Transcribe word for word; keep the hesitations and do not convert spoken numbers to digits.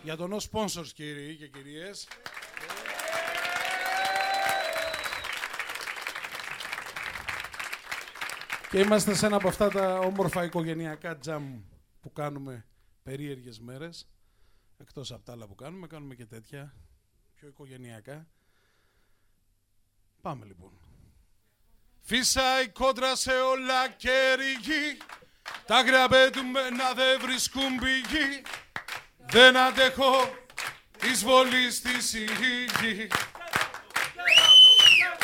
Για τον ως sponsors, κύριοι και κυρίες. Και είμαστε σε ένα από αυτά τα όμορφα οικογενειακά τζαμ που κάνουμε περίεργες μέρες. Εκτός από τα άλλα που κάνουμε, κάνουμε και τέτοια πιο οικογενειακά. Πάμε λοιπόν. Φύσαει κόντρα σε όλα και ρηγή. Τα άγρια πετούμενα δεν βρίσκουν πηγή. Δεν αντέχω εισβολή στη σιγή.